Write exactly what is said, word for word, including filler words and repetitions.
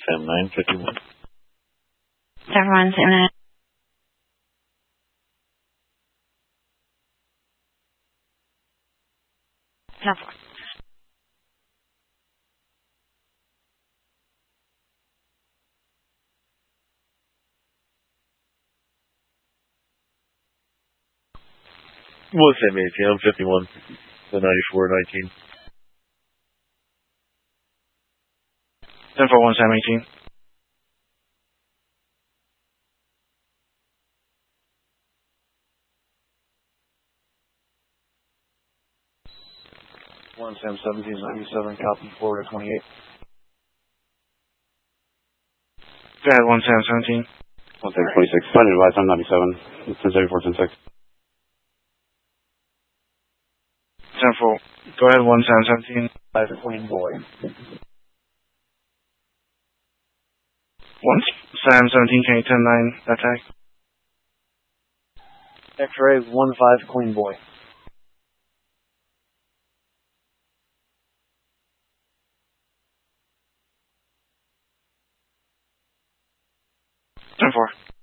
Sam nine fifty-one. Sam one, Sam nine. Sam four. One Sam eighteen, I'm fifty-one. The ninety-four nineteen. Sam four one, Sam eighteen. One Sam seventeen ninety-seven, copy Florida twenty-eight. Go ahead, one Sam seventeen. One Sam twenty-six, find advice, I'm ninety-seven. ten seventy-four, ten six. Sam four. Go ahead, one Sam seventeen. Five Queen Boy. One Sam seventeen, can you ten nine attack? X-ray one five Queen Boy. Sam four.